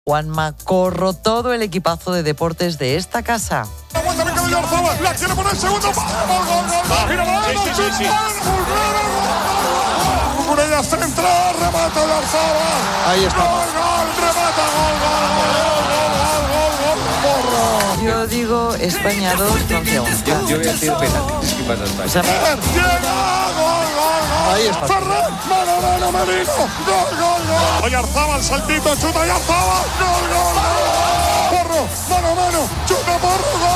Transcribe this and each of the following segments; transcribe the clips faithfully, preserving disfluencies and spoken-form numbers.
Juanma Corro, todo el equipazo de deportes de esta casa. Aguanta Mikel Oyarzabal, la quiere poner segundo. ¡Gol, gol, gol! ¡Gira Moreno! ¡Sí, sí, sí! Cucurella central, remata Oyarzabal. Ahí está. ¡Gol, gol! ¡Remata! ¡Gol, gol, gol, gol, gol, gol! ¡Corro! Yo digo España dos, Francia uno. Yo, yo voy a decir penalti. Es que pasa España. O sea, ¡Llega! ¡Gol, gol, gol! Ahí está. Ferran, mano, mano, Merino. ¡Gol, gol, gol! Oyarzabal, saltito, chuta Oyarzabal. ¡Gol, gol, gol! ¡Porro, mano, mano! ¡Chuta, porro, gol,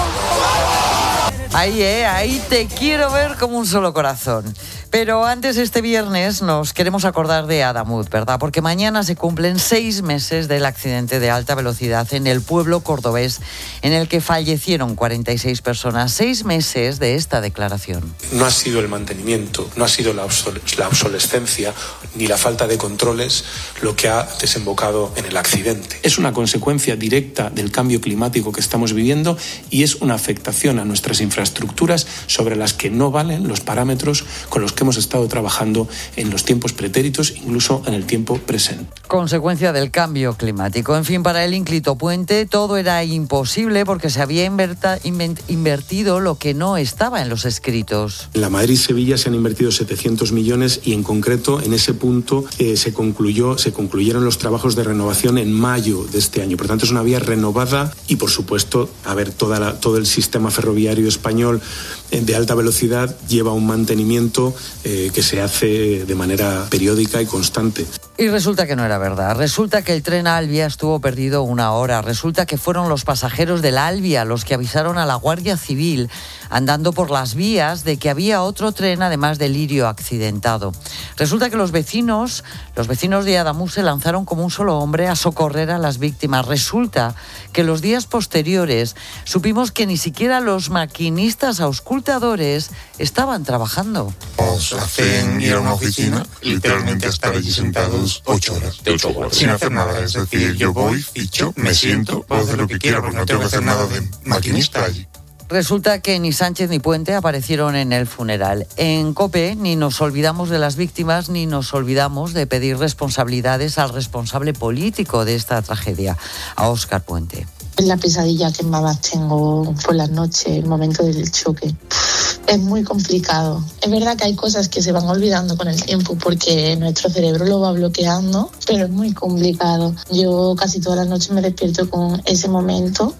gol! ahí, eh, ahí te quiero ver como un solo corazón. Pero antes, este viernes, nos queremos acordar de Adamuz, ¿verdad? Porque mañana se cumplen seis meses del accidente de alta velocidad en el pueblo cordobés, en el que fallecieron cuarenta y seis personas. Seis meses de esta declaración. No ha sido el mantenimiento, no ha sido la, obsol- la obsolescencia ni la falta de controles lo que ha desembocado en el accidente. Es una consecuencia directa del cambio climático que estamos viviendo y es una afectación a nuestras infraestructuras sobre las que no valen los parámetros con los que hemos estado trabajando en los tiempos pretéritos, incluso en el tiempo presente. Consecuencia del cambio climático. En fin, para el ínclito puente todo era imposible porque se había inverta, invent, invertido lo que no estaba en los escritos. En la Madrid-Sevilla se han invertido setecientos millones y en concreto en ese punto eh, se concluyó, se concluyeron los trabajos de renovación en mayo de este año. Por tanto, es una vía renovada y, por supuesto, a ver, toda la, todo el sistema ferroviario español eh, de alta velocidad lleva un mantenimiento eh, que se hace de manera periódica y constante. Y resulta que no era verdad. Resulta que el tren Albia estuvo perdido una hora. Resulta que fueron los pasajeros del Albia los que avisaron a la Guardia Civil andando por las vías de que había otro tren además del Lirio accidentado. Resulta que los vecinos, los vecinos de Adamuz se lanzaron como un solo hombre a socorrer a las víctimas. Resulta que los días posteriores supimos que ni siquiera los maquinistas auscultadores estaban trabajando. Nos hacen ir a una oficina, literalmente estar allí sentados ocho horas, ocho horas, sin hacer nada. Es decir, yo voy, ficho, me siento, puedo hacer lo que quiera, porque no tengo que hacer nada de maquinista allí. Resulta que ni Sánchez ni Puente aparecieron en el funeral. En COPE ni nos olvidamos de las víctimas ni nos olvidamos de pedir responsabilidades al responsable político de esta tragedia, a Óscar Puente. La pesadilla que más tengo por las noches, el momento del choque. Es muy complicado. Es verdad que hay cosas que se van olvidando con el tiempo porque nuestro cerebro lo va bloqueando, pero es muy complicado. Yo casi todas las noches me despierto con ese momento.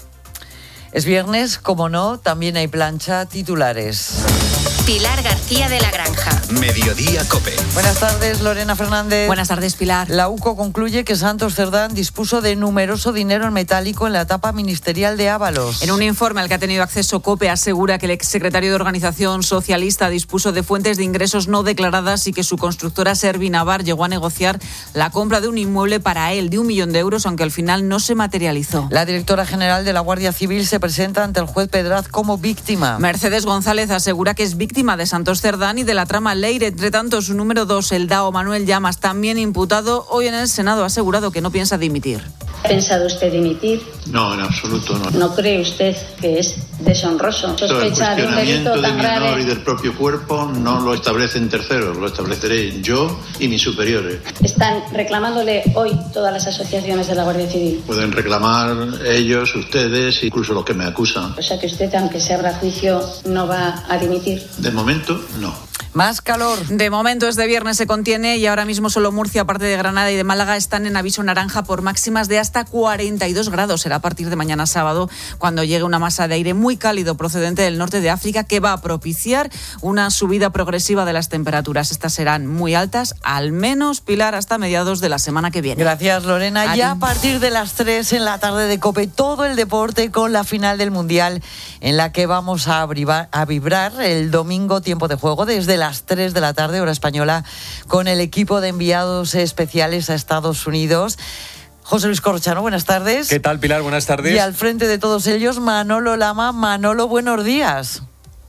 Es viernes, como no, también hay plancha, titulares. Pilar García de la Granja. Mediodía COPE. Buenas tardes, Lorena Fernández. Buenas tardes, Pilar. La UCO concluye que Santos Cerdán dispuso de numeroso dinero en metálico en la etapa ministerial de Ábalos. En un informe al que ha tenido acceso COPE asegura que el exsecretario de Organización Socialista dispuso de fuentes de ingresos no declaradas y que su constructora Servinavar llegó a negociar la compra de un inmueble para él de un millón de euros, aunque al final no se materializó. La directora general de la Guardia Civil se presenta ante el juez Pedraz como víctima. Mercedes González asegura que es víctima de Santos Cerdán y de la trama Leire. Entre tanto, su número dos, el D A O Manuel Llamas, también imputado, hoy en el Senado ha asegurado que no piensa dimitir. ¿Ha pensado usted dimitir? No, en absoluto no. ¿No cree usted que es deshonroso? Sospecha de un delito tan grave. El cuestionamiento de mi honor y del propio cuerpo no lo establecen terceros, lo estableceré yo y mis superiores. ¿Están reclamándole hoy todas las asociaciones de la Guardia Civil? Pueden reclamar ellos, ustedes, incluso los que me acusan. O sea que usted, aunque se abra juicio, no va a dimitir. De momento, no. Más calor. De momento este viernes se contiene y ahora mismo solo Murcia, aparte de Granada y de Málaga, están en aviso naranja por máximas de hasta cuarenta y dos grados. Será a partir de mañana sábado cuando llegue una masa de aire muy cálido procedente del norte de África que va a propiciar una subida progresiva de las temperaturas. Estas serán muy altas, al menos, Pilar, hasta mediados de la semana que viene. Gracias, Lorena. A ya ti. A partir de las tres en la tarde de COPE, todo el deporte con la final del Mundial en la que vamos a, abrivar, a vibrar el domingo tiempo de juego desde las tres de la tarde, hora española, con el equipo de enviados especiales a Estados Unidos. José Luis Corrochano, buenas tardes. ¿Qué tal, Pilar? Buenas tardes. Y al frente de todos ellos, Manolo Lama. Manolo, buenos días.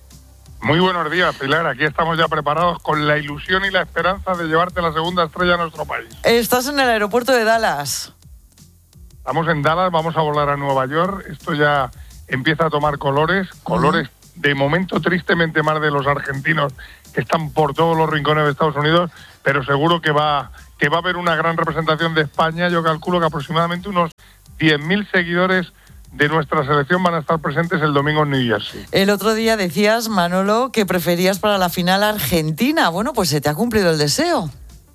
Muy buenos días, Pilar. Aquí estamos ya preparados con la ilusión y la esperanza de llevarte la segunda estrella a nuestro país. Estás en el aeropuerto de Dallas. Estamos en Dallas, vamos a volar a Nueva York. Esto ya empieza a tomar colores, colores uh-huh. de momento tristemente más de los argentinos que están por todos los rincones de Estados Unidos, pero seguro que va que va a haber una gran representación de España. Yo calculo que aproximadamente unos diez mil seguidores de nuestra selección van a estar presentes el domingo en New Jersey. El otro día decías, Manolo, que preferías para la final Argentina. Bueno, pues se te ha cumplido el deseo.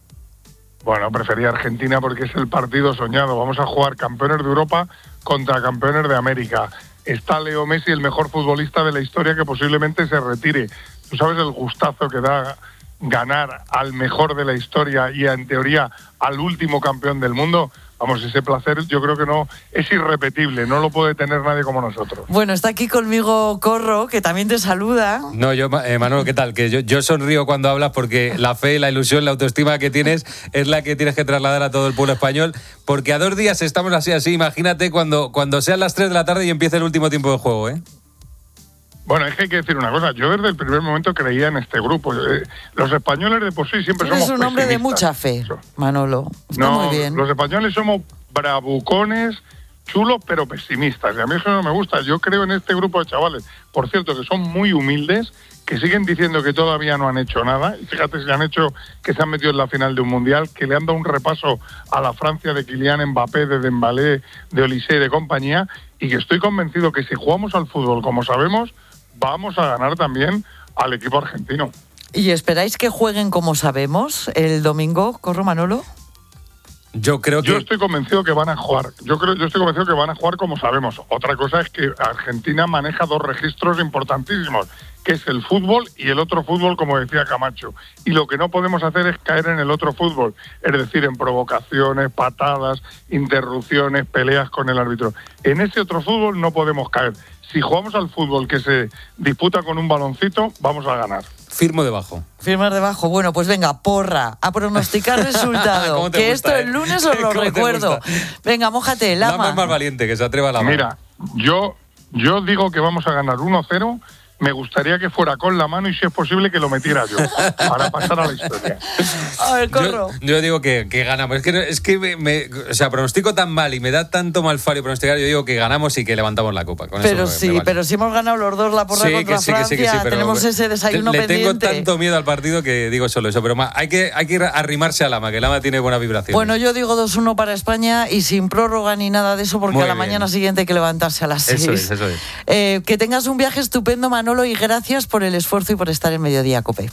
Bueno, prefería Argentina porque es el partido soñado. Vamos a jugar campeones de Europa contra campeones de América. Está Leo Messi, el mejor futbolista de la historia, que posiblemente se retire. ¿Tú sabes el gustazo que da ganar al mejor de la historia y, en teoría, al último campeón del mundo? Vamos, ese placer yo creo que no es irrepetible, no lo puede tener nadie como nosotros. Bueno, está aquí conmigo Corro, que también te saluda. No, yo, eh, Manolo, ¿qué tal? Que yo, yo sonrío cuando hablas porque la fe, la ilusión, la autoestima que tienes es la que tienes que trasladar a todo el pueblo español, porque a dos días estamos así, así, imagínate cuando, cuando sean las tres de la tarde y empiece el último tiempo de juego, ¿eh? Bueno, es que hay que decir una cosa, yo desde el primer momento creía en este grupo. Eh, los españoles de por sí siempre somos Eres un hombre de pesimistas. mucha fe, Manolo. Está no, muy bien. Los españoles somos bravucones, chulos, pero pesimistas. Y a mí eso no me gusta. Yo creo en este grupo de chavales, por cierto, que son muy humildes, que siguen diciendo que todavía no han hecho nada. Y fíjate si han hecho que se han metido en la final de un mundial, que le han dado un repaso a la Francia de Kylian Mbappé, de Dembélé, de Olise y de compañía. Y que estoy convencido que si jugamos al fútbol como sabemos, vamos a ganar también al equipo argentino. ¿Y esperáis que jueguen como sabemos el domingo, Corro, Manolo? Yo creo que... Yo estoy convencido que van a jugar. Yo creo, yo estoy convencido que van a jugar como sabemos. Otra cosa es que Argentina maneja dos registros importantísimos, que es el fútbol y el otro fútbol, como decía Camacho. Y lo que no podemos hacer es caer en el otro fútbol, es decir, en provocaciones, patadas, interrupciones, peleas con el árbitro. En ese otro fútbol no podemos caer. Si jugamos al fútbol que se disputa con un baloncito, vamos a ganar. Firmo debajo. Firmar debajo. Bueno, pues venga, porra, a pronosticar resultado. Que gusta, esto eh? el lunes os lo recuerdo. Venga, mójate, Lama. Lama es más valiente, que se atreva a la mano. Mira, yo, yo digo que vamos a ganar uno cero. Me gustaría que fuera con la mano y, si es posible, que lo metiera yo, para pasar a la historia. A ver, Corro. Yo, yo digo que, que ganamos. Es que, es que me, me, o sea, pronostico tan mal y me da tanto malfario pronosticar. Yo digo que ganamos y que levantamos la copa. Con pero eso sí, me vale. pero si hemos ganado los dos la porra sí, contra que sí, Francia, que sí, que sí, pero tenemos ese desayuno le pendiente. Le tengo tanto miedo al partido que digo solo eso. Pero ma, hay, que, hay que arrimarse a Lama, que Lama tiene buena vibración. Bueno, yo digo dos uno para España y sin prórroga ni nada de eso, porque Muy a la bien. mañana siguiente hay que levantarse a las seis. Eso es, eso es. Eh, que tengas un viaje estupendo, Manolo, y gracias por el esfuerzo y por estar en Mediodía Cope.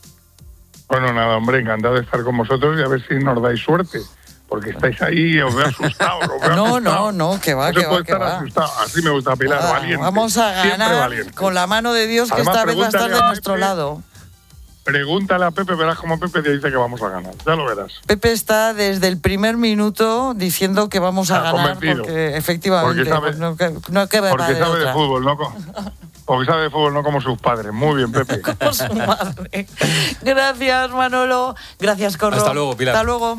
Bueno, nada, hombre, encantado de estar con vosotros y a ver si nos dais suerte, porque estáis ahí, os veo asustados. Os veo No, asustados. no, no, que va, no que se va, puede que estar va. asustado. Así me gusta, Pilar, Ah, valiente. vamos a Siempre ganar valiente. con la mano de Dios, que Además, esta vez va a estar de pregúntale a nuestro Pepe. lado. Pregúntale a Pepe, verás cómo Pepe te dice que vamos a ganar. Ya lo verás. Pepe está desde el primer minuto diciendo que vamos a Está ganar, convencido. porque efectivamente Porque sabe- pues no, que- no que va Porque de sabe de otra. fútbol, no co- porque sabe de fútbol, no como sus padres. Muy bien, Pepe. Como su madre. Gracias, Manolo. Gracias, Corro. Hasta luego, Pilar. Hasta luego.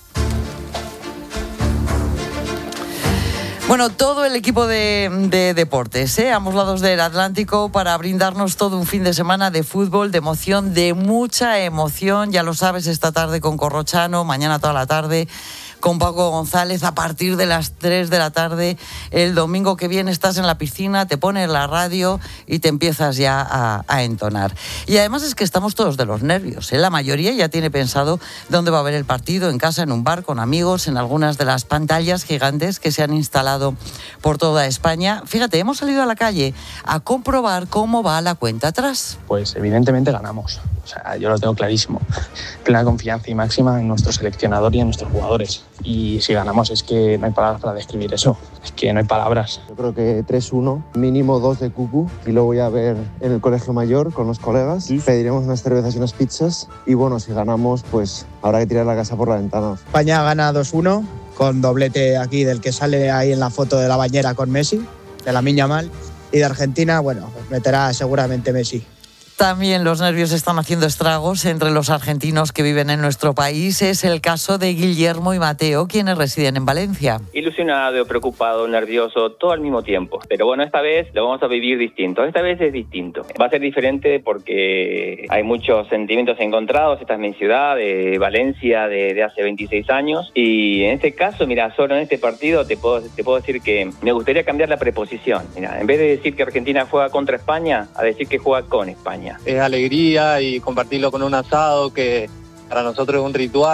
Bueno, todo el equipo de, de deportes, ¿eh? ambos lados del Atlántico, para brindarnos todo un fin de semana de fútbol, de emoción, de mucha emoción. Ya lo sabes, esta tarde con Corrochano, mañana toda la tarde con Paco González, a partir de las tres de la tarde. El domingo que viene estás en la piscina, te pones la radio y te empiezas ya a, a entonar. Y además es que estamos todos de los nervios, ¿eh? La mayoría ya tiene pensado dónde va a ver el partido, en casa, en un bar, con amigos, en algunas de las pantallas gigantes que se han instalado por toda España. Fíjate, hemos salido a la calle a comprobar cómo va la cuenta atrás. Pues evidentemente ganamos. O sea, yo lo tengo clarísimo. Plena confianza y máxima en nuestro seleccionador y en nuestros jugadores. Y si ganamos es que no hay palabras para describir eso. Es que no hay palabras. Yo creo que tres uno, mínimo dos de Cucu, y lo voy a ver en el colegio mayor con los colegas. Pediremos unas cervezas y unas pizzas. Y bueno, si ganamos, pues habrá que tirar la casa por la ventana. España gana dos uno, con doblete aquí del que sale ahí en la foto de la bañera con Messi, de la Miña Mal. Y de Argentina, bueno, meterá seguramente Messi. También los nervios están haciendo estragos entre los argentinos que viven en nuestro país. Es el caso de Guillermo y Mateo, quienes residen en Valencia. Ilusionado, preocupado, nervioso, todo al mismo tiempo. Pero bueno, esta vez lo vamos a vivir distinto. Esta vez es distinto. Va a ser diferente porque hay muchos sentimientos encontrados. Esta es mi ciudad, de Valencia, de, de hace veintiséis años. Y en este caso, mira, solo en este partido te puedo, te puedo decir que me gustaría cambiar la preposición. Mira, en vez de decir que Argentina juega contra España, a decir que juega con España. Es alegría y compartirlo con un asado que para nosotros es un ritual.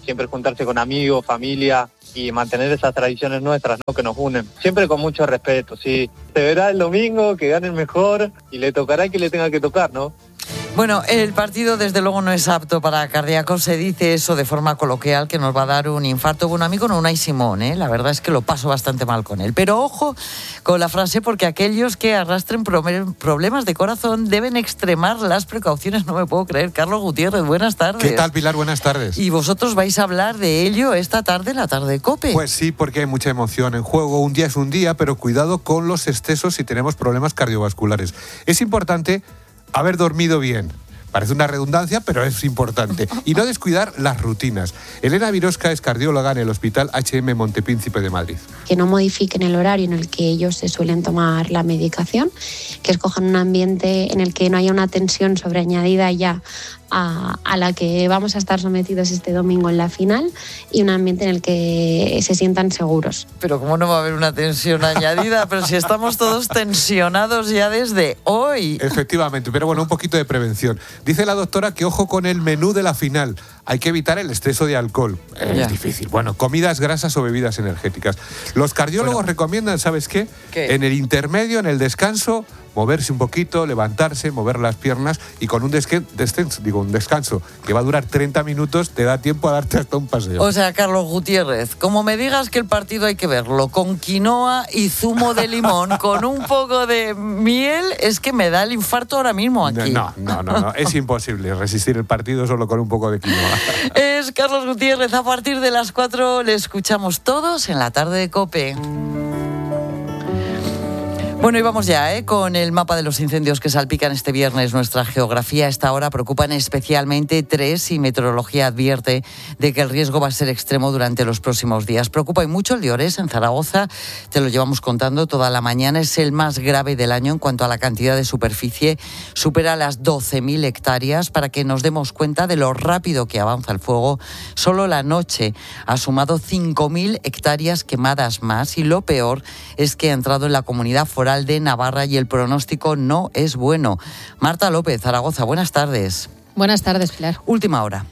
siempre juntarse con amigos, familia y mantener esas tradiciones nuestras, ¿no?, que nos unen. Siempre con mucho respeto, sí. Se verá el domingo, que gane el mejor y le tocará que le tenga que tocar, ¿no? Bueno, el partido desde luego no es apto para cardíacos, se dice eso de forma coloquial, que nos va a dar un infarto. Bueno, a mí con Unai Simón, ¿eh? La verdad es que lo paso bastante mal con él. Pero ojo con la frase, porque aquellos que arrastren problemas de corazón deben extremar las precauciones. No me puedo creer. Carlos Gutiérrez, buenas tardes. ¿Qué tal, Pilar? Buenas tardes. Y vosotros vais a hablar de ello esta tarde, la tarde de COPE. Pues sí, porque hay mucha emoción en juego. Un día es un día, pero cuidado con los excesos si tenemos problemas cardiovasculares. Es importante haber dormido bien. Parece una redundancia, pero es importante. Y no descuidar las rutinas. Elena Virosca es cardióloga en el Hospital H M Montepríncipe de Madrid. Que no modifiquen el horario en el que ellos se suelen tomar la medicación, que escojan un ambiente en el que no haya una tensión sobreañadida ya a, a la que vamos a estar sometidos este domingo en la final, y un ambiente en el que se sientan seguros. Pero ¿cómo no va a haber una tensión añadida? Pero si estamos todos tensionados ya desde hoy. Efectivamente, pero bueno, un poquito de prevención. Dice la doctora que ojo con el menú de la final. Hay que evitar el exceso de alcohol. Es Ya. difícil. Bueno, comidas grasas o bebidas energéticas. Los cardiólogos Bueno. recomiendan, ¿sabes qué? ¿Qué? En el intermedio, en el descanso, moverse un poquito, levantarse, mover las piernas, y con un, desque- descenso, digo, un descanso que va a durar treinta minutos, te da tiempo a darte hasta un paseo. O sea, Carlos Gutiérrez, como me digas que el partido hay que verlo con quinoa y zumo de limón, con un poco de miel, es que me da el infarto ahora mismo aquí. No, no, no, no, es imposible resistir el partido solo con un poco de quinoa. Es Carlos Gutiérrez. A partir de las cuatro le escuchamos todos en la tarde de COPE. Bueno, y vamos ya, ¿eh? Con el mapa de los incendios que salpican este viernes nuestra geografía. A esta hora preocupan especialmente tres, y Meteorología advierte de que el riesgo va a ser extremo durante los próximos días. Preocupa y mucho el de Ores, en Zaragoza. Te lo llevamos contando toda la mañana. Es el más grave del año en cuanto a la cantidad de superficie. Supera las doce mil hectáreas. Para que nos demos cuenta de lo rápido que avanza el fuego, solo la noche ha sumado cinco mil hectáreas quemadas más. Y lo peor es que ha entrado en la comunidad foral de Navarra y el pronóstico no es bueno. Marta López, Zaragoza, buenas tardes. Buenas tardes, Pilar. Última hora.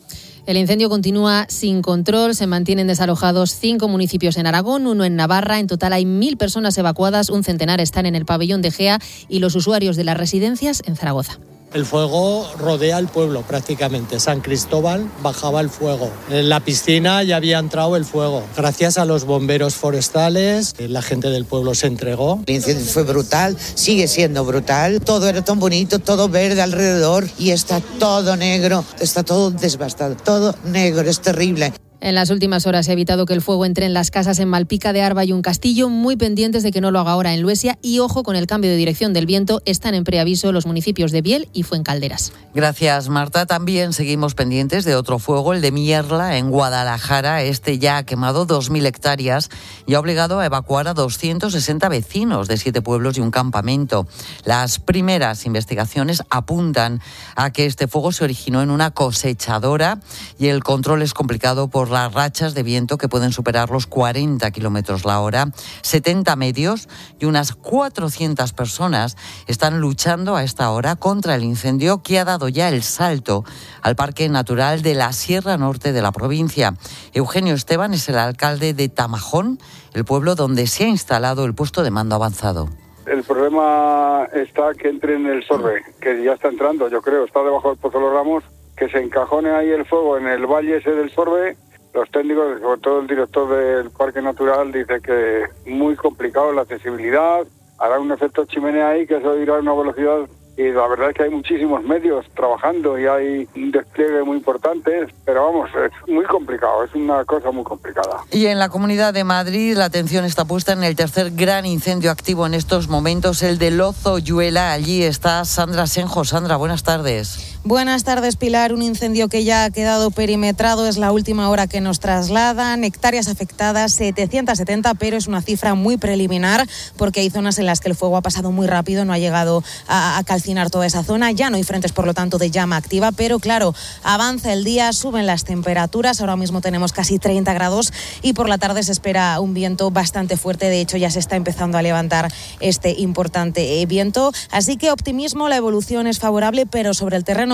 El incendio continúa sin control. Se mantienen desalojados cinco municipios en Aragón, uno en Navarra. En total hay mil personas evacuadas, un centenar están en el pabellón de Gea y los usuarios de las residencias en Zaragoza. El fuego rodea el pueblo prácticamente. San Cristóbal bajaba el fuego. En la piscina ya había entrado el fuego. Gracias a los bomberos forestales, la gente del pueblo se entregó. El incendio fue brutal, sigue siendo brutal. Todo era tan bonito, todo verde alrededor, y está todo negro, está todo devastado, todo negro, es terrible. En las últimas horas se ha evitado que el fuego entre en las casas en Malpica de Arba y un Castillo, muy pendientes de que no lo haga ahora en Luesia, y ojo con el cambio de dirección del viento. Están en preaviso los municipios de Biel y Fuencalderas. Gracias, Marta. También seguimos pendientes de otro fuego, el de Mierla, en Guadalajara. Este ya ha quemado dos mil hectáreas y ha obligado a evacuar a doscientos sesenta vecinos de siete pueblos y un campamento. Las primeras investigaciones apuntan a que este fuego se originó en una cosechadora y el control es complicado por las rachas de viento que pueden superar los cuarenta kilómetros la hora. setenta medios y unas cuatrocientas personas están luchando a esta hora contra el incendio que ha dado ya el salto al Parque Natural de la Sierra Norte de la provincia. Eugenio Esteban es el alcalde de Tamajón, el pueblo donde se ha instalado el puesto de mando avanzado. El problema está que entre en el Sorbe, que ya está entrando, yo creo, está debajo del Pozo de los Ramos, que se encajone ahí el fuego en el valle ese del Sorbe. Los técnicos, sobre todo el director del Parque Natural, dice que muy complicado la accesibilidad, hará un efecto chimenea ahí que eso irá a una velocidad, y la verdad es que hay muchísimos medios trabajando y hay un despliegue muy importante, pero vamos, es muy complicado, es una cosa muy complicada. Y en la Comunidad de Madrid la atención está puesta en el tercer gran incendio activo en estos momentos, el de Lozoyuela. Allí está Sandra Senjo. Sandra, buenas tardes. Buenas tardes, Pilar. Un incendio que ya ha quedado perimetrado, es la última hora que nos trasladan. Hectáreas afectadas, setecientos setenta, pero es una cifra muy preliminar porque hay zonas en las que el fuego ha pasado muy rápido, no ha llegado a, a calcinar toda esa zona. Ya no hay frentes, por lo tanto, de llama activa, pero claro, avanza el día, suben las temperaturas. Ahora mismo tenemos casi treinta grados y por la tarde se espera un viento bastante fuerte. De hecho, ya se está empezando a levantar este importante viento. Así que optimismo, la evolución es favorable, pero sobre el terreno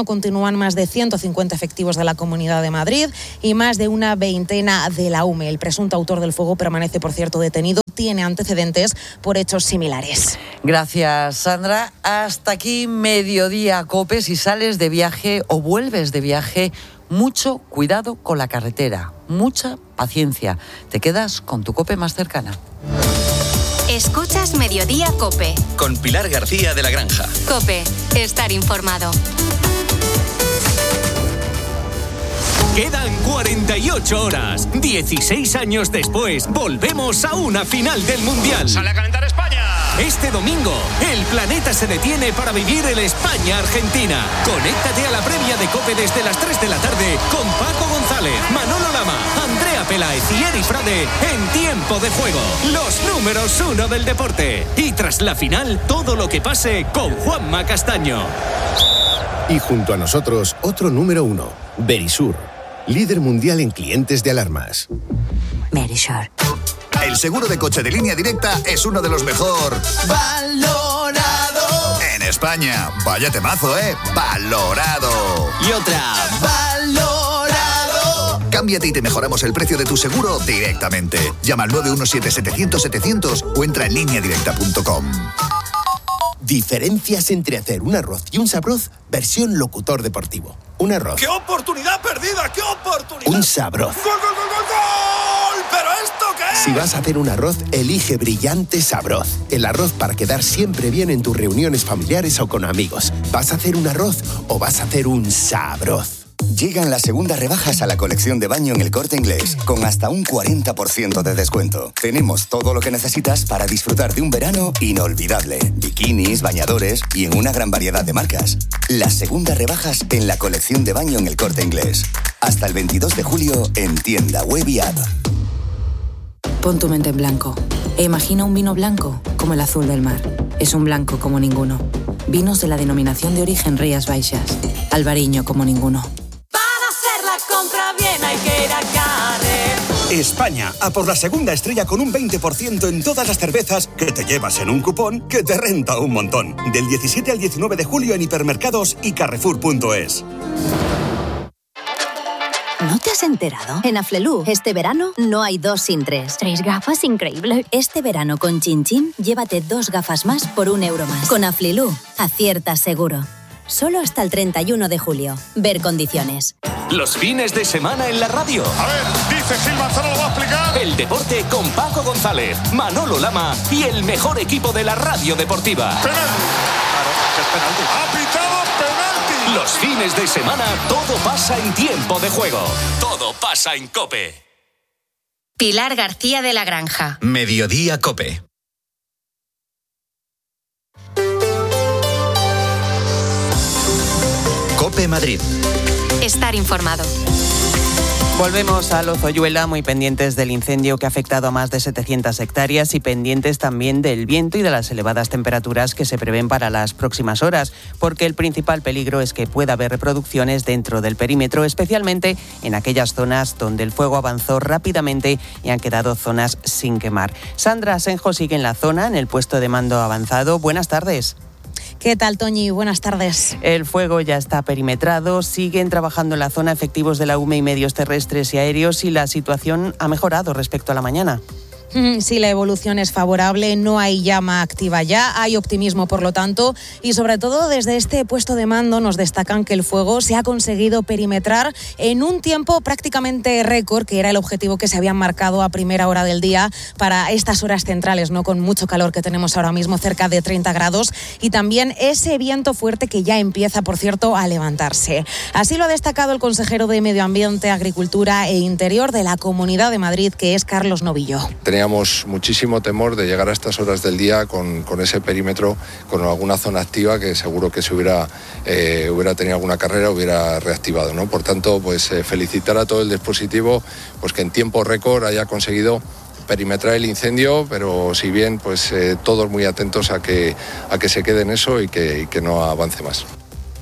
Gobierno continúan más de ciento cincuenta efectivos de la Comunidad de Madrid y más de una veintena de la U M E. El presunto autor del fuego permanece, por cierto, detenido. Tiene antecedentes por hechos similares. Gracias, Sandra. Hasta aquí Mediodía COPE. Si sales de viaje o vuelves de viaje, mucho cuidado con la carretera, mucha paciencia. Te quedas con tu COPE más cercana. Escuchas Mediodía COPE. Con Pilar García de la Granja. COPE, estar informado. Quedan cuarenta y ocho horas. dieciséis años después, volvemos a una final del Mundial. ¡Sale a calentar España! Este domingo, el planeta se detiene para vivir el España-Argentina. Conéctate a la previa de COPE desde las tres de la tarde con Paco González, Manolo Lama, Andrea Peláez y Eri Frade en Tiempo de Juego. Los números uno del deporte. Y tras la final, todo lo que pase con Juanma Castaño. Y junto a nosotros, otro número uno, Verisur, líder mundial en clientes de alarmas. Verisur. El seguro de coche de Línea Directa es uno de los mejor valorado en España. Vaya temazo, ¿eh? Valorado. Y otra, valorado. Cámbiate y te mejoramos el precio de tu seguro directamente. Llama al nueve uno siete, setecientos, setecientos o entra en línea directa punto com. Diferencias entre hacer un arroz y un sabroz, versión locutor deportivo. Un arroz. ¡Qué oportunidad perdida! ¡Qué oportunidad! Un sabroz. ¡Gol, gol, gol, gol, gol! ¿Pero esto qué es? Si vas a hacer un arroz, elige Brillante Sabroz. El arroz para quedar siempre bien en tus reuniones familiares o con amigos. ¿Vas a hacer un arroz o vas a hacer un sabroz? Llegan las segundas rebajas a la colección de baño en El Corte Inglés, con hasta un cuarenta por ciento de descuento. Tenemos todo lo que necesitas para disfrutar de un verano inolvidable. Bikinis, bañadores y en una gran variedad de marcas. Las segundas rebajas en la colección de baño en El Corte Inglés. Hasta el veintidós de julio en tienda web y app. Pon tu mente en blanco e imagina un vino blanco como el azul del mar. Es un blanco como ninguno. Vinos de la denominación de origen Rías Baixas. Albariño como ninguno. Compra bien, hay que ir a Carrer. España, a por la segunda estrella con un veinte por ciento en todas las cervezas que te llevas en un cupón que te renta un montón. Del diecisiete al diecinueve de julio en hipermercados y carrefour punto es. ¿No te has enterado? En Aflelu, este verano no hay dos sin tres. Tres gafas, increíble. Este verano con Chin Chin, llévate dos gafas más por un euro más. Con Aflelu, acierta seguro. Solo hasta el treinta y uno de julio. Ver condiciones. Los fines de semana en la radio. A ver, dice Gil Manzano, lo va a explicar. El deporte con Paco González, Manolo Lama y el mejor equipo de la radio deportiva. Penalti. Claro, es penalti. Ha pitado penalti. Los fines de semana todo pasa en Tiempo de Juego. Todo pasa en COPE. Pilar García de la Granja. Mediodía COPE. COPE Madrid. Estar informado. Volvemos a Lozoyuela, muy pendientes del incendio que ha afectado a más de setecientas hectáreas y pendientes también del viento y de las elevadas temperaturas que se prevén para las próximas horas, porque el principal peligro es que pueda haber reproducciones dentro del perímetro, especialmente en aquellas zonas donde el fuego avanzó rápidamente y han quedado zonas sin quemar. Sandra Asenjo sigue en la zona, en el puesto de mando avanzado. Buenas tardes. ¿Qué tal, Toñi? Buenas tardes. El fuego ya está perimetrado, siguen trabajando en la zona efectivos de la U M E y medios terrestres y aéreos y la situación ha mejorado respecto a la mañana. Sí, la evolución es favorable, no hay llama activa ya, hay optimismo por lo tanto y sobre todo desde este puesto de mando nos destacan que el fuego se ha conseguido perimetrar en un tiempo prácticamente récord, que era el objetivo que se habían marcado a primera hora del día para estas horas centrales, ¿no? Con mucho calor que tenemos ahora mismo, cerca de treinta grados y también ese viento fuerte que ya empieza, por cierto, a levantarse. Así lo ha destacado el consejero de Medio Ambiente, Agricultura e Interior de la Comunidad de Madrid, que es Carlos Novillo. Teníamos muchísimo temor de llegar a estas horas del día con, con ese perímetro, con alguna zona activa que seguro que se hubiera, eh, hubiera tenido alguna carrera, hubiera reactivado, ¿no? Por tanto, pues eh, felicitar a todo el dispositivo, pues que en tiempo récord haya conseguido perimetrar el incendio, pero si bien, pues eh, todos muy atentos a que, a que se quede en eso y que, y que no avance más.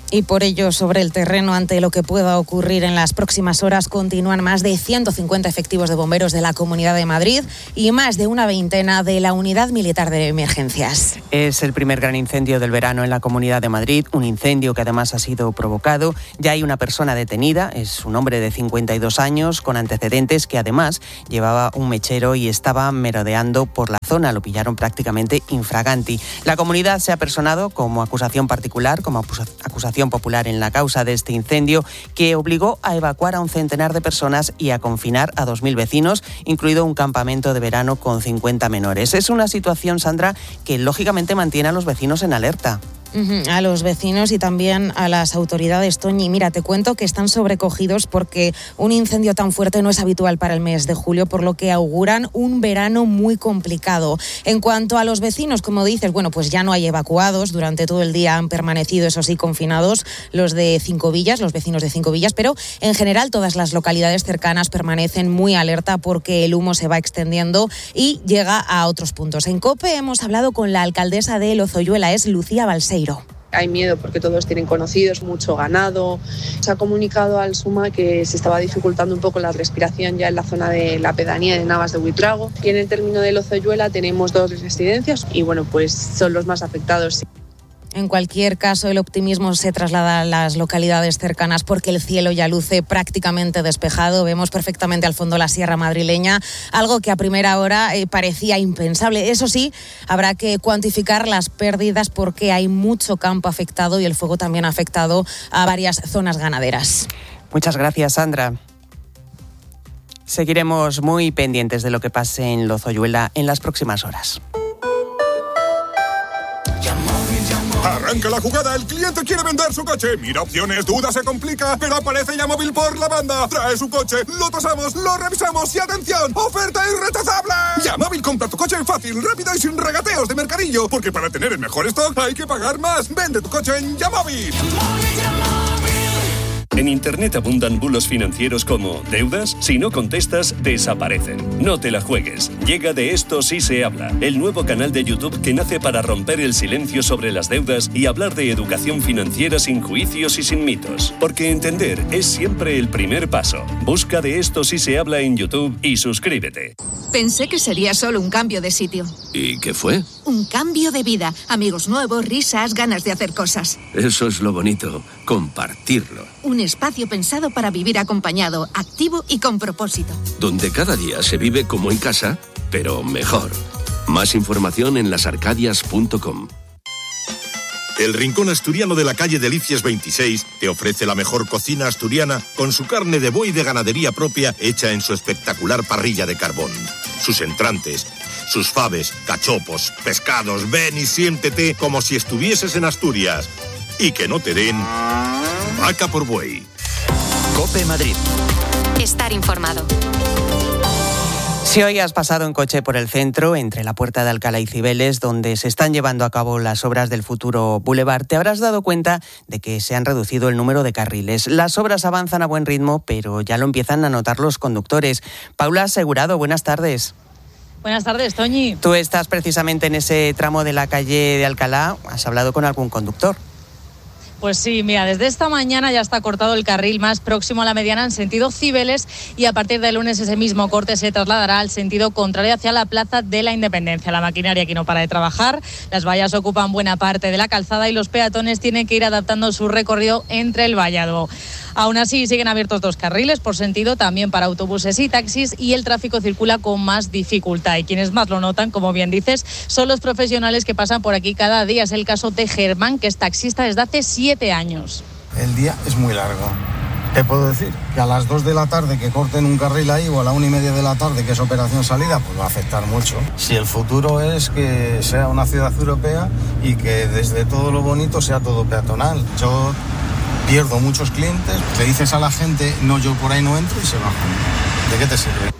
Y por ello, sobre el terreno, ante lo que pueda ocurrir en las próximas horas, continúan más de ciento cincuenta efectivos de bomberos de la Comunidad de Madrid y más de una veintena de la Unidad Militar de Emergencias. Es el primer gran incendio del verano en la Comunidad de Madrid, un incendio que además ha sido provocado. Ya hay una persona detenida, es un hombre de cincuenta y dos años con antecedentes que además llevaba un mechero y estaba merodeando por la zona. Lo pillaron prácticamente infraganti. La comunidad se ha personado como acusación particular, como acusación popular en la causa de este incendio que obligó a evacuar a un centenar de personas y a confinar a dos mil vecinos, incluido un campamento de verano con cincuenta menores. Es una situación, Sandra, que lógicamente mantiene a los vecinos en alerta. A los vecinos y también a las autoridades, Toñi. Mira, te cuento que están sobrecogidos porque un incendio tan fuerte no es habitual para el mes de julio, por lo que auguran un verano muy complicado. En cuanto a los vecinos, como dices, bueno, pues ya no hay evacuados. Durante todo el día han permanecido, eso sí, confinados los de Cinco Villas, los vecinos de Cinco Villas, pero en general todas las localidades cercanas permanecen muy alerta porque el humo se va extendiendo y llega a otros puntos. En COPE hemos hablado con la alcaldesa de Lozoyuela, es Lucía Balseiro. Hay miedo porque todos tienen conocidos, mucho ganado. Se ha comunicado al SUMA que se estaba dificultando un poco la respiración ya en la zona de la pedanía de Navas de Buitrago. Aquí en el término de Lozoyuela tenemos dos residencias y bueno, pues son los más afectados. En cualquier caso, el optimismo se traslada a las localidades cercanas porque el cielo ya luce prácticamente despejado. Vemos perfectamente al fondo la sierra madrileña, algo que a primera hora eh, parecía impensable. Eso sí, habrá que cuantificar las pérdidas porque hay mucho campo afectado y el fuego también ha afectado a varias zonas ganaderas. Muchas gracias, Sandra. Seguiremos muy pendientes de lo que pase en Lozoyuela en las próximas horas. Arranca la jugada, el cliente quiere vender su coche. Mira opciones, duda, se complica, pero aparece Yamóvil por la banda. Trae su coche, lo tasamos, lo revisamos y ¡atención! ¡Oferta irrechazable! Yamóvil, compra tu coche fácil, rápido y sin regateos de mercadillo. Porque para tener el mejor stock hay que pagar más. Vende tu coche en Yamóvil. En Internet abundan bulos financieros como deudas, si no contestas, desaparecen. No te la juegues. Llega De Esto Sí Se Habla, el nuevo canal de YouTube que nace para romper el silencio sobre las deudas y hablar de educación financiera sin juicios y sin mitos. Porque entender es siempre el primer paso. Busca De Esto Sí Se Habla en YouTube y suscríbete. Pensé que sería solo un cambio de sitio. ¿Y qué fue? Un cambio de vida. Amigos nuevos, risas, ganas de hacer cosas. Eso es lo bonito, compartirlo. Un espacio pensado para vivir acompañado, activo y con propósito. Donde cada día se vive como en casa, pero mejor. Más información en las arcadias punto com. El Rincón Asturiano de la calle Delicias veintiséis te ofrece la mejor cocina asturiana con su carne de buey de ganadería propia hecha en su espectacular parrilla de carbón. Sus entrantes, sus faves, cachopos, pescados, ven y siéntete como si estuvieses en Asturias. Y que no te den vaca por buey. COPE Madrid. Estar informado. Si hoy has pasado en coche por el centro, entre la Puerta de Alcalá y Cibeles, donde se están llevando a cabo las obras del futuro Boulevard, te habrás dado cuenta de que se han reducido el número de carriles. Las obras avanzan a buen ritmo, pero ya lo empiezan a notar los conductores. Paula Asegurado, buenas tardes. Buenas tardes, Toñi. Tú estás precisamente en ese tramo de la calle de Alcalá. ¿Has hablado con algún conductor? Pues sí, mira, desde esta mañana ya está cortado el carril más próximo a la mediana en sentido Cibeles y a partir del lunes ese mismo corte se trasladará al sentido contrario hacia la Plaza de la Independencia. La maquinaria aquí no para de trabajar, las vallas ocupan buena parte de la calzada y los peatones tienen que ir adaptando su recorrido entre el vallado. Aún así, siguen abiertos dos carriles por sentido también para autobuses y taxis y el tráfico circula con más dificultad. Y quienes más lo notan, como bien dices, son los profesionales que pasan por aquí cada día. Es el caso de Germán, que es taxista desde hace siete años. El día es muy largo. ¿Qué puedo decir? Que a las dos de la tarde que corten un carril ahí o a la una y media de la tarde que es operación salida, pues va a afectar mucho. Si el futuro es que sea una ciudad europea y que desde todo lo bonito sea todo peatonal. Yo pierdo muchos clientes, le dices a la gente, no, yo por ahí no entro y se bajan. ¿De qué te sirve?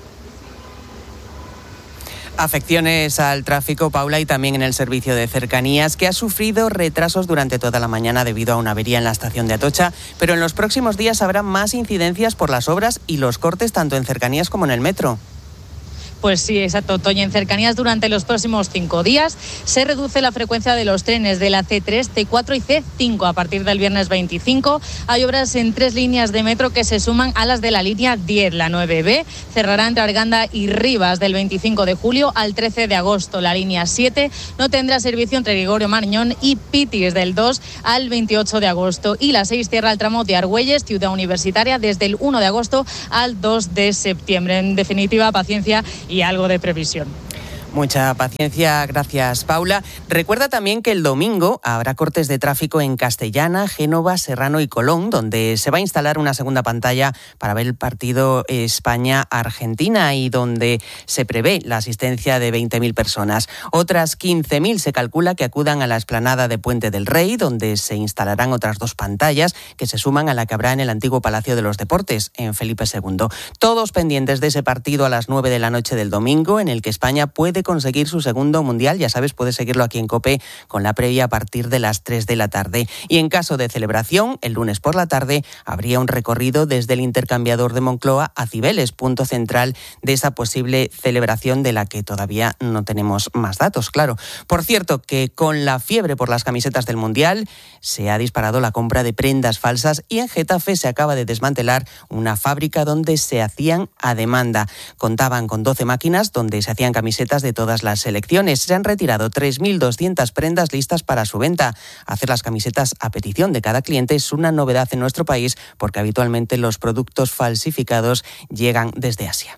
Afecciones al tráfico, Paula, y también en el servicio de cercanías, que ha sufrido retrasos durante toda la mañana debido a una avería en la estación de Atocha, pero en los próximos días habrá más incidencias por las obras y los cortes tanto en cercanías como en el metro. Pues sí, exacto, Toño. En cercanías durante los próximos cinco días se reduce la frecuencia de los trenes de la ce tres, ce cuatro y ce cinco. A partir del viernes veinticinco hay obras en tres líneas de metro que se suman a las de la línea diez. La nueve be cerrará entre Arganda y Rivas del veinticinco de julio al trece de agosto. La línea siete no tendrá servicio entre Gregorio Marañón y Pitis del dos al veintiocho de agosto. Y la seis cierra el tramo de Argüelles, Ciudad Universitaria, desde el uno de agosto al dos de septiembre. En definitiva, paciencia y algo de previsión. Mucha paciencia, gracias Paula. Recuerda también que el domingo habrá cortes de tráfico en Castellana, Génova, Serrano y Colón, donde se va a instalar una segunda pantalla para ver el partido España-Argentina y donde se prevé la asistencia de veinte mil personas. Otras quince mil se calcula que acudan a la explanada de Puente del Rey, donde se instalarán otras dos pantallas que se suman a la que habrá en el antiguo Palacio de los Deportes, en Felipe segundo. Todos pendientes de ese partido a las nueve de la noche del domingo, en el que España puede conseguir su segundo mundial. Ya sabes, puedes seguirlo aquí en COPE con la previa a partir de las tres de la tarde. Y en caso de celebración, el lunes por la tarde habría un recorrido desde el intercambiador de Moncloa a Cibeles, punto central de esa posible celebración de la que todavía no tenemos más datos, claro. Por cierto, que con la fiebre por las camisetas del mundial se ha disparado la compra de prendas falsas y en Getafe se acaba de desmantelar una fábrica donde se hacían a demanda. Contaban con doce máquinas donde se hacían camisetas de todas las selecciones. Se han retirado tres mil doscientas prendas listas para su venta. Hacer las camisetas a petición de cada cliente es una novedad en nuestro país porque habitualmente los productos falsificados llegan desde Asia.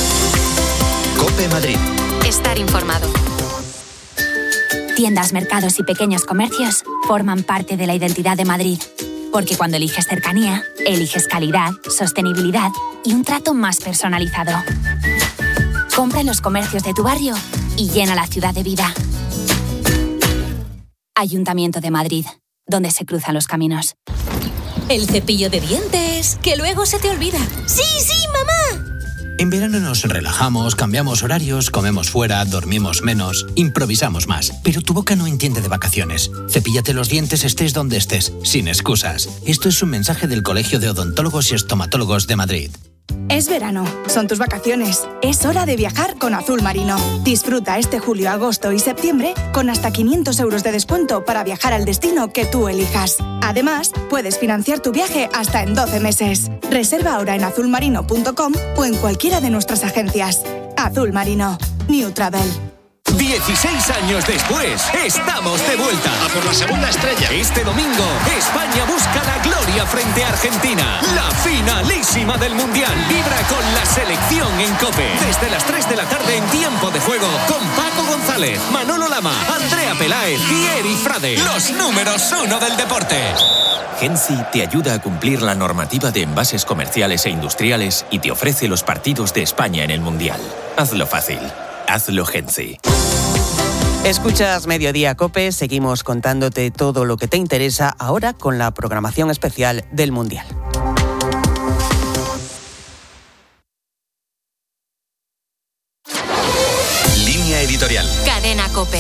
COPE Madrid. Estar informado. Tiendas, mercados y pequeños comercios forman parte de la identidad de Madrid. Porque cuando eliges cercanía, eliges calidad, sostenibilidad y un trato más personalizado. Compra en los comercios de tu barrio y llena la ciudad de vida. Ayuntamiento de Madrid, donde se cruzan los caminos. El cepillo de dientes, que luego se te olvida. ¡Sí, sí, mamá! En verano nos relajamos, cambiamos horarios, comemos fuera, dormimos menos, improvisamos más. Pero tu boca no entiende de vacaciones. Cepíllate los dientes estés donde estés, sin excusas. Esto es un mensaje del Colegio de Odontólogos y Estomatólogos de Madrid. Es verano, son tus vacaciones. Es hora de viajar con Azul Marino. Disfruta este julio, agosto y septiembre con hasta quinientos euros de descuento para viajar al destino que tú elijas. Además, puedes financiar tu viaje hasta en doce meses. Reserva ahora en azul marino punto com o en cualquiera de nuestras agencias. Azul Marino. New Travel. dieciséis años después, estamos de vuelta. A por la segunda estrella. Este domingo, España busca la gloria frente a Argentina. La finalísima del Mundial. Vibra con la selección en COPE. Desde las tres de la tarde en tiempo de juego, con Paco González, Manolo Lama, Andrea Peláez y Eri Frade. Los números uno del deporte. Gensi te ayuda a cumplir la normativa de envases comerciales e industriales y te ofrece los partidos de España en el Mundial. Hazlo fácil. Hazlo Gensi. Escuchas Mediodía COPE, seguimos contándote todo lo que te interesa ahora con la programación especial del Mundial. Línea editorial. Cadena COPE.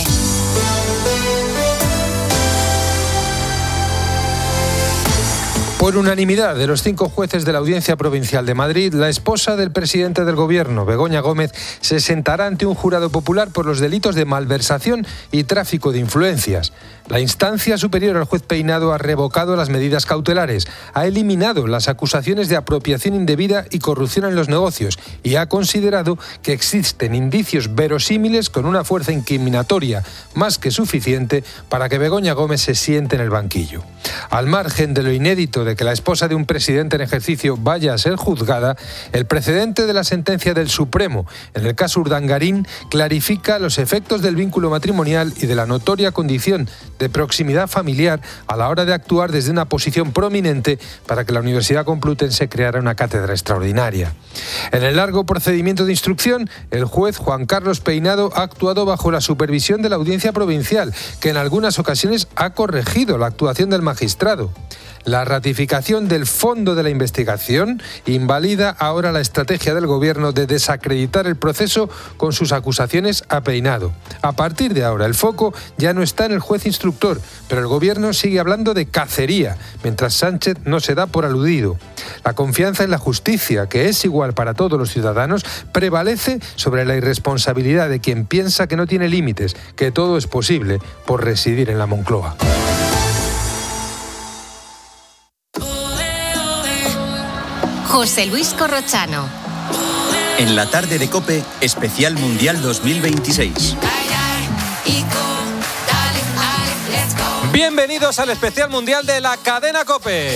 Por unanimidad de los cinco jueces de la Audiencia Provincial de Madrid, la esposa del presidente del Gobierno, Begoña Gómez, se sentará ante un jurado popular por los delitos de malversación y tráfico de influencias. La instancia superior al juez Peinado ha revocado las medidas cautelares, ha eliminado las acusaciones de apropiación indebida y corrupción en los negocios y ha considerado que existen indicios verosímiles con una fuerza incriminatoria más que suficiente para que Begoña Gómez se siente en el banquillo. Al margen de lo inédito de que la esposa de un presidente en ejercicio vaya a ser juzgada, el precedente de la sentencia del Supremo en el caso Urdangarín clarifica los efectos del vínculo matrimonial y de la notoria condición de proximidad familiar a la hora de actuar desde una posición prominente para que la Universidad Complutense creara una cátedra extraordinaria. En el largo procedimiento de instrucción, el juez Juan Carlos Peinado ha actuado bajo la supervisión de la Audiencia Provincial, que en algunas ocasiones ha corregido la actuación del magistrado. La ratificación del fondo de la investigación invalida ahora la estrategia del gobierno de desacreditar el proceso con sus acusaciones a Peinado. A partir de ahora, el foco ya no está en el juez instructor, pero el gobierno sigue hablando de cacería, mientras Sánchez no se da por aludido. La confianza en la justicia, que es igual para todos los ciudadanos, prevalece sobre la irresponsabilidad de quien piensa que no tiene límites, que todo es posible por residir en la Moncloa. José Luis Corrochano. En la tarde de COPE, especial Mundial dos mil veintiséis. Bienvenidos al especial Mundial de la cadena COPE.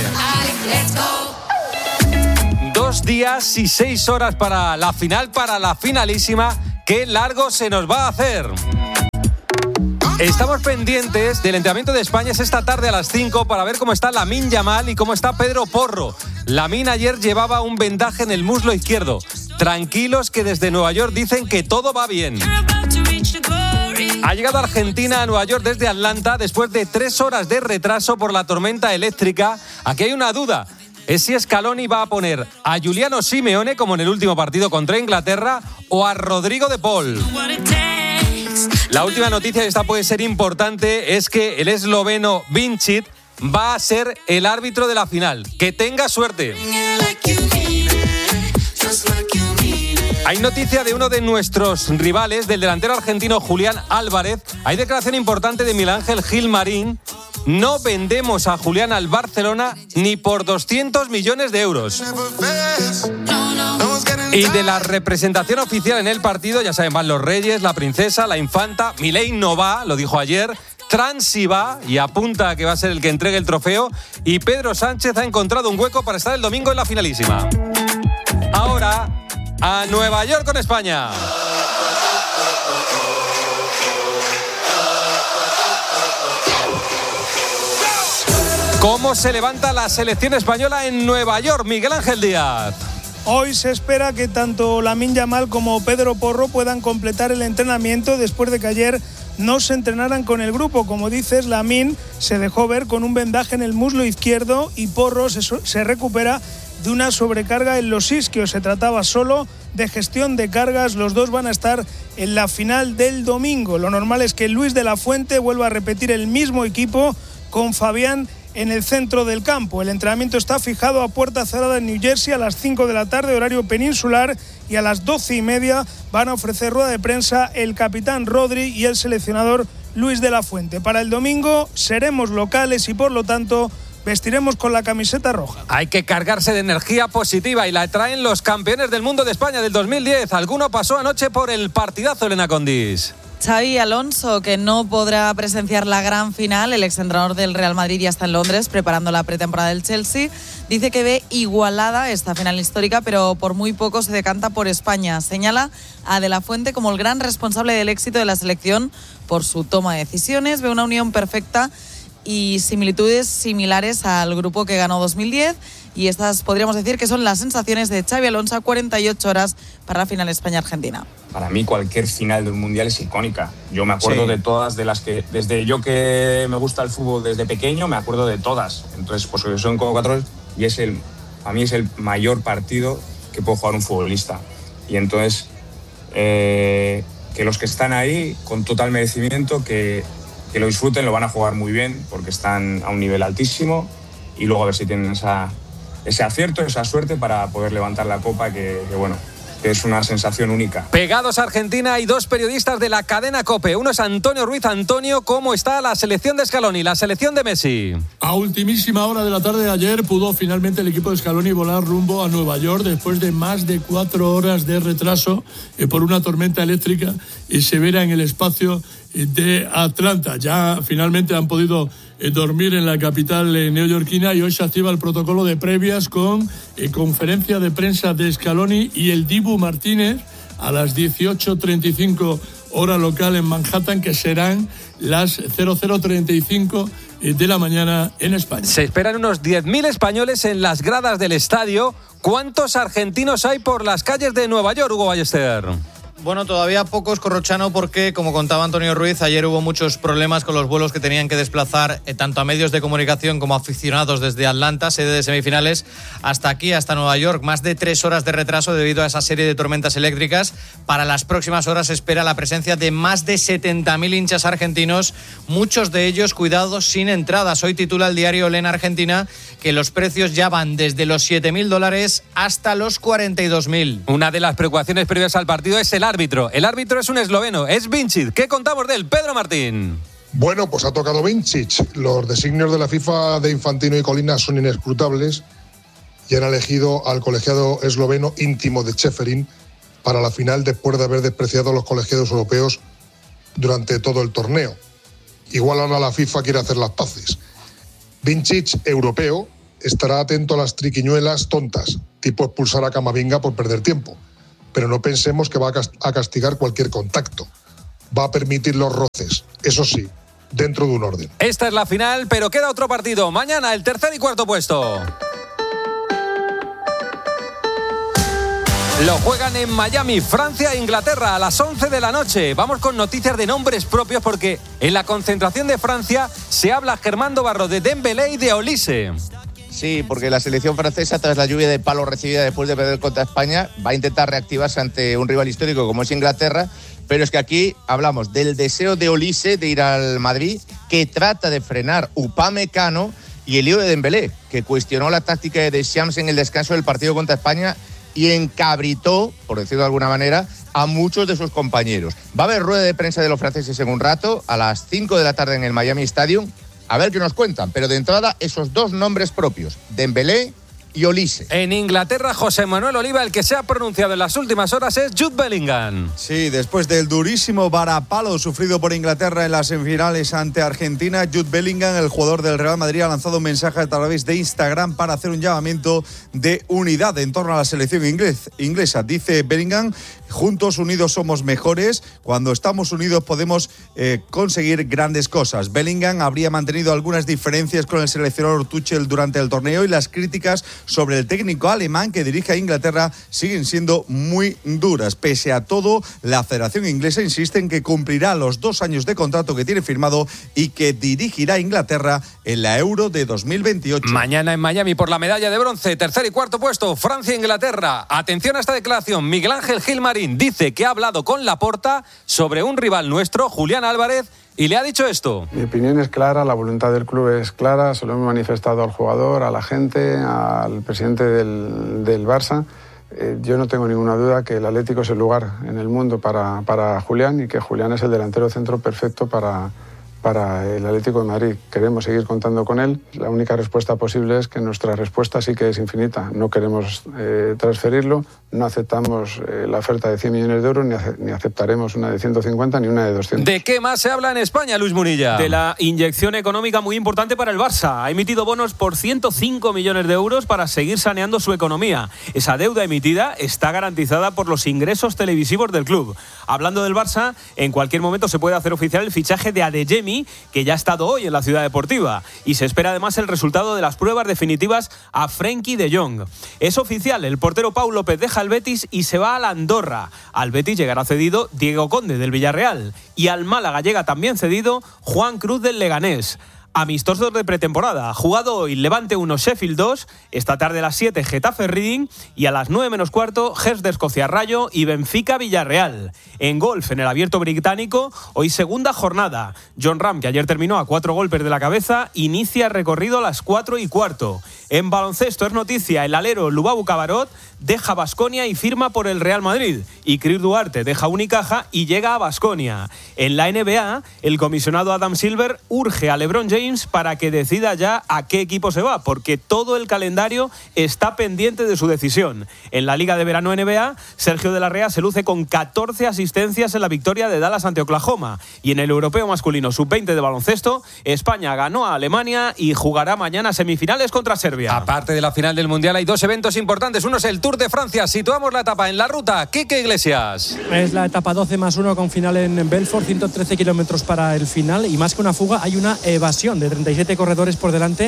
Dos días y seis horas para la final, para la finalísima. ¡Qué largo se nos va a hacer! Estamos pendientes del entrenamiento de España, es esta tarde a las cinco, para ver cómo está Lamine Yamal y cómo está Pedro Porro. Lamine ayer llevaba un vendaje en el muslo izquierdo. Tranquilos, que desde Nueva York dicen que todo va bien. Ha llegado Argentina a Nueva York desde Atlanta después de tres horas de retraso por la tormenta eléctrica. Aquí hay una duda. Es si Scaloni va a poner a Giuliano Simeone, como en el último partido contra Inglaterra, o a Rodrigo de Paul. La última noticia, y esta puede ser importante, es que el esloveno Vincic va a ser el árbitro de la final. ¡Que tenga suerte! Hay noticia de uno de nuestros rivales, del delantero argentino Julián Álvarez. Hay declaración importante de Miguel Ángel Gilmarín. No vendemos a Julián al Barcelona ni por doscientos millones de euros. Y de la representación oficial en el partido, ya saben, van los Reyes, la Princesa, la Infanta. Milei no va, lo dijo ayer. Transi va y apunta a que va a ser el que entregue el trofeo. Y Pedro Sánchez ha encontrado un hueco para estar el domingo en la finalísima. Ahora, a Nueva York con España. ¿Cómo se levanta la selección española en Nueva York, Miguel Ángel Díaz? Hoy se espera que tanto Lamine Yamal como Pedro Porro puedan completar el entrenamiento después de que ayer no se entrenaran con el grupo. Como dices, Lamine se dejó ver con un vendaje en el muslo izquierdo y Porro se, se recupera de una sobrecarga en los isquios. Se trataba solo de gestión de cargas. Los dos van a estar en la final del domingo. Lo normal es que Luis de la Fuente vuelva a repetir el mismo equipo con Fabián en el centro del campo. El entrenamiento está fijado a puerta cerrada en New Jersey a las cinco de la tarde, horario peninsular, y a las doce y media van a ofrecer rueda de prensa el capitán Rodri y el seleccionador Luis de la Fuente. Para el domingo seremos locales y por lo tanto vestiremos con la camiseta roja. Hay que cargarse de energía positiva y la traen los campeones del mundo de España del dos mil diez. Alguno pasó anoche por el partidazo, Elena Condis. Xavi Alonso, que no podrá presenciar la gran final, el exentrenador del Real Madrid ya está en Londres preparando la pretemporada del Chelsea, dice que ve igualada esta final histórica, pero por muy poco se decanta por España. Señala a De la Fuente como el gran responsable del éxito de la selección por su toma de decisiones, ve una unión perfecta y similitudes similares al grupo que ganó dos mil diez, y estas podríamos decir que son las sensaciones de Xavi Alonso a cuarenta y ocho horas para la final España-Argentina. Para mí cualquier final de un mundial es icónica. Yo me acuerdo sí. de todas, de las que desde yo que me gusta el fútbol desde pequeño, me acuerdo de todas. Entonces, pues son convocatorios y es el, a mí es el mayor partido que puede jugar un futbolista. Y entonces, eh, que los que están ahí con total merecimiento, que, que lo disfruten, lo van a jugar muy bien porque están a un nivel altísimo, y luego a ver si tienen esa, ese acierto, esa suerte para poder levantar la copa, que, que bueno, que es una sensación única. Pegados a Argentina hay dos periodistas de la cadena COPE. Uno es Antonio Ruiz. Antonio, ¿cómo está la selección de Scaloni, la selección de Messi? A ultimísima hora de la tarde de ayer pudo finalmente el equipo de Scaloni volar rumbo a Nueva York después de más de cuatro horas de retraso eh, por una tormenta eléctrica eh, severa en el espacio eh, de Atlanta. Ya finalmente han podido eh, dormir en la capital eh, neoyorquina, y hoy se activa el protocolo de previas con eh, conferencia de prensa de Scaloni y el Dibu Martínez a las dieciocho treinta y cinco hora local en Manhattan, que serán las cero cero treinta y cinco de la mañana en España. Se esperan unos diez mil españoles en las gradas del estadio. ¿Cuántos argentinos hay por las calles de Nueva York, Hugo Ballester? Bueno, todavía pocos, Corrochano, porque, como contaba Antonio Ruiz, ayer hubo muchos problemas con los vuelos que tenían que desplazar eh, tanto a medios de comunicación como a aficionados desde Atlanta, sede de semifinales, hasta aquí, hasta Nueva York. Más de tres horas de retraso debido a esa serie de tormentas eléctricas. Para las próximas horas se espera la presencia de más de setenta mil hinchas argentinos, muchos de ellos, cuidados, sin entradas. Hoy titula el diario Lena Argentina que los precios ya van desde los siete mil dólares hasta los cuarenta y dos mil. Una de las preocupaciones previas al partido es el árbitro. El árbitro es un esloveno, es Vincic. ¿Qué contamos de él, Pedro Martín? Bueno, pues ha tocado Vincic. Los designios de la FIFA de Infantino y Colina son inescrutables y han elegido al colegiado esloveno íntimo de Čeferin para la final después de haber despreciado a los colegiados europeos durante todo el torneo. Igual ahora la FIFA quiere hacer las paces. Vincic, europeo, estará atento a las triquiñuelas tontas, tipo expulsar a Camavinga por perder tiempo. Pero no pensemos que va a castigar cualquier contacto. Va a permitir los roces, eso sí, dentro de un orden. Esta es la final, pero queda otro partido. Mañana el tercer y cuarto puesto. Lo juegan en Miami, Francia e Inglaterra a las once de la noche. Vamos con noticias de nombres propios porque en la concentración de Francia se habla Germán Barro de Dembélé y de Olise. Sí, porque la selección francesa, tras la lluvia de palos recibida después de perder contra España, va a intentar reactivarse ante un rival histórico como es Inglaterra, pero es que aquí hablamos del deseo de Olise de ir al Madrid, que trata de frenar Upamecano, y el lío de Dembélé, que cuestionó la táctica de Deschamps en el descanso del partido contra España y encabritó, por decirlo de alguna manera, a muchos de sus compañeros. Va a haber rueda de prensa de los franceses en un rato, a las cinco de la tarde en el Miami Stadium. A ver qué nos cuentan, pero de entrada esos dos nombres propios, Dembélé y Olise. En Inglaterra, José Manuel Oliva, el que se ha pronunciado en las últimas horas es Jude Bellingham. Sí, después del durísimo varapalo sufrido por Inglaterra en las semifinales ante Argentina, Jude Bellingham, el jugador del Real Madrid, ha lanzado un mensaje a través de Instagram para hacer un llamamiento de unidad en torno a la selección inglés, inglesa. Dice Bellingham: juntos, unidos somos mejores. Cuando estamos unidos podemos eh, conseguir grandes cosas. Bellingham habría mantenido algunas diferencias con el seleccionador Tuchel durante el torneo y las críticas sobre el técnico alemán que dirige a Inglaterra siguen siendo muy duras. Pese a todo, la Federación Inglesa insiste en que cumplirá los dos años de contrato que tiene firmado y que dirigirá a Inglaterra en la Euro de dos mil veintiocho. Mañana en Miami por la medalla de bronce, tercer y cuarto puesto, Francia-Inglaterra. Atención a esta declaración. Miguel Ángel Gil Marín dice que ha hablado con Laporta sobre un rival nuestro, Julián Álvarez, y le ha dicho esto. Mi opinión es clara, la voluntad del club es clara, se lo hemos manifestado al jugador, a la gente, al presidente del, del Barça. Eh, yo no tengo ninguna duda que el Atlético es el lugar en el mundo para, para Julián y que Julián es el delantero centro perfecto para, para el Atlético de Madrid. Queremos seguir contando con él. La única respuesta posible es que nuestra respuesta sí que es infinita. No queremos eh, transferirlo, no aceptamos eh, la oferta de cien millones de euros, ni, ace- ni aceptaremos una de ciento cincuenta ni una de doscientos. ¿De qué más se habla en España, Luis Munilla? De la inyección económica muy importante para el Barça. Ha emitido bonos por ciento cinco millones de euros para seguir saneando su economía. Esa deuda emitida está garantizada por los ingresos televisivos del club. Hablando del Barça, en cualquier momento se puede hacer oficial el fichaje de Adeyemi, que ya ha estado hoy en la Ciudad Deportiva. Y se espera además el resultado de las pruebas definitivas a Frenkie de Jong. Es oficial, el portero Pau López deja el Betis y se va a la Andorra. Al Betis llegará cedido Diego Conde del Villarreal. Y al Málaga llega también cedido Juan Cruz del Leganés. Amistosos de pretemporada. Jugado hoy Levante uno, Sheffield dos, esta tarde a las siete Getafe Reading y a las nueve menos cuarto Gers de Escocia Rayo y Benfica Villarreal. En golf, en el Abierto Británico, hoy segunda jornada. Jon Rahm, que ayer terminó a cuatro golpes de la cabeza, inicia recorrido a las cuatro y cuarto. En baloncesto es noticia, el alero Lubabu Cabarot deja Baskonia y firma por el Real Madrid. Y Chris Duarte deja Unicaja y llega a Baskonia. En la N B A, el comisionado Adam Silver urge a LeBron James para que decida ya a qué equipo se va, porque todo el calendario está pendiente de su decisión. En la Liga de Verano N B A, Sergio de la Rea se luce con catorce asistencias en la victoria de Dallas ante Oklahoma. Y en el Europeo Masculino sub veinte de baloncesto, España ganó a Alemania y jugará mañana semifinales contra Serbia. Aparte de la final del Mundial, hay dos eventos importantes. Uno es el Tour de Francia. Situamos la etapa en la ruta. Quique Iglesias. Es la etapa doce más uno con final en Belfort, ciento trece kilómetros para el final. Y más que una fuga, hay una evasión de treinta y siete corredores por delante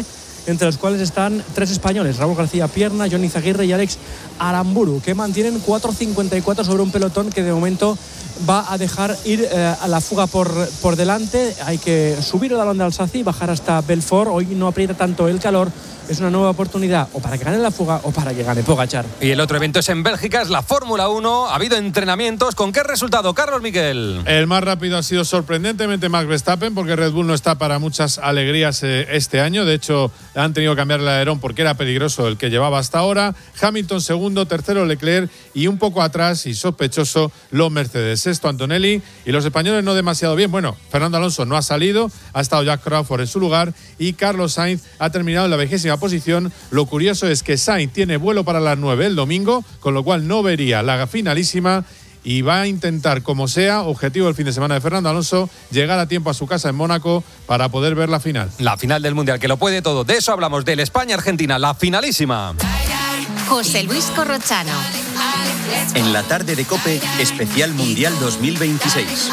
entre los cuales están tres españoles, Raúl García Pierna, Johnny Zaguirre y Alex Aramburu, que mantienen cuatro cincuenta y cuatro sobre un pelotón que de momento va a dejar ir eh, a la fuga por, por delante. Hay que subir el balón de Alsacia y bajar hasta Belfort. Hoy no aprieta tanto el calor. Es una nueva oportunidad o para que gane la fuga o para que gane Pogačar. Y el otro evento es en Bélgica, es la Fórmula uno. Ha habido entrenamientos. ¿Con qué resultado, Carlos Miguel? El más rápido ha sido sorprendentemente Max Verstappen, porque Red Bull no está para muchas alegrías eh, este año. De hecho, han tenido que cambiar el alerón porque era peligroso el que llevaba hasta ahora. Hamilton segundo, tercero Leclerc y un poco atrás y sospechoso los Mercedes. Sexto Antonelli y los españoles no demasiado bien. Bueno, Fernando Alonso no ha salido, ha estado Jack Crawford en su lugar y Carlos Sainz ha terminado en la vigésima posición. Lo curioso es que Sainz tiene vuelo para las nueve el domingo, con lo cual no vería la finalísima y va a intentar, como sea, objetivo del fin de semana de Fernando Alonso, llegar a tiempo a su casa en Mónaco para poder ver la final. La final del Mundial, que lo puede todo. De eso hablamos, del España-Argentina, la finalísima. José Luis Corrochano. En la tarde de COPE, especial Mundial dos mil veintiséis.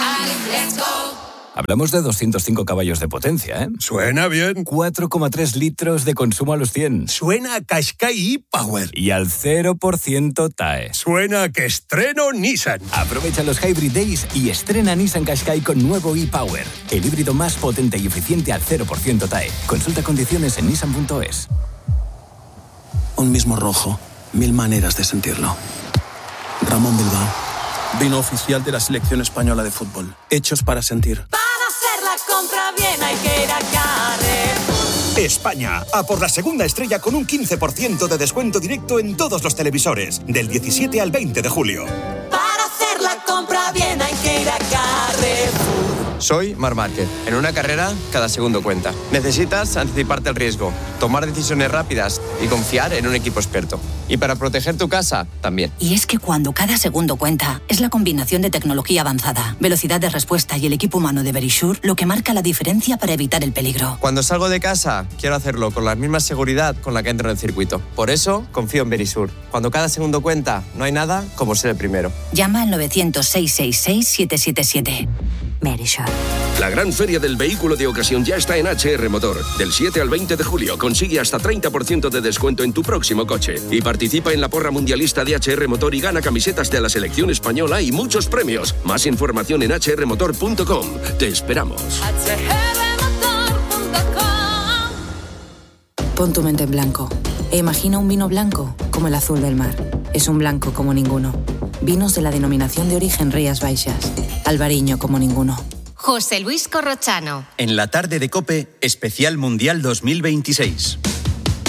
Hablamos de doscientos cinco caballos de potencia, ¿eh? Suena bien. cuatro coma tres litros de consumo a los cien. Suena a Qashqai e-Power. Y al cero por ciento T A E. Suena a que estreno Nissan. Aprovecha los Hybrid Days y estrena Nissan Qashqai con nuevo e-Power. El híbrido más potente y eficiente al cero por ciento T A E. Consulta condiciones en nissan punto es. Un mismo rojo, mil maneras de sentirlo. Ramón Bilbao, vino oficial de la selección española de fútbol. Hechos para sentir. Compra bien, hay que ir a Carrefour. España, a por la segunda estrella con un quince por ciento de descuento directo en todos los televisores, del diecisiete al veinte de julio. Para hacer la compra bien hay que ir a Carrefour. Soy Marc Márquez. En una carrera, cada segundo cuenta. Necesitas anticiparte al riesgo, tomar decisiones rápidas y confiar en un equipo experto. Y para proteger tu casa, también. Y es que cuando cada segundo cuenta, es la combinación de tecnología avanzada, velocidad de respuesta y el equipo humano de Verisure lo que marca la diferencia para evitar el peligro. Cuando salgo de casa, quiero hacerlo con la misma seguridad con la que entro en el circuito. Por eso, confío en Verisure. Cuando cada segundo cuenta, no hay nada como ser el primero. Llama al novecientos, seiscientos sesenta y seis, siete siete siete. Verisure. La gran feria del vehículo de ocasión ya está en H R Motor. Del siete al veinte de julio consigue hasta treinta por ciento de descuento en tu próximo coche. Y participa en la porra mundialista de H R Motor y gana camisetas de la selección española y muchos premios. Más información en h r motor punto com. Te esperamos. hache erre motor punto com. Pon tu mente en blanco e imagina un vino blanco como el azul del mar. Es un blanco como ninguno. Vinos de la denominación de origen Rías Baixas. Albariño como ninguno. José Luis Corrochano. En la tarde de COPE, especial Mundial dos mil veintiséis.